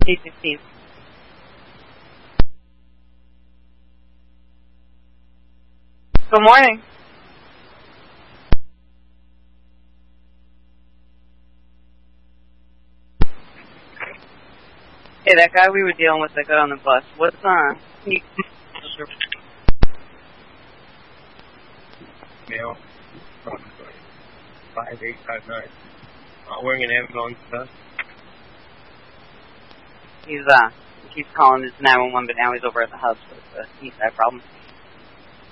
8:15. Good morning. Hey, that guy we were dealing with that got on the bus. What's Male, 5859. Wearing an ambulance vest. He keeps calling his 911, but now he's over at the house with a heat problem.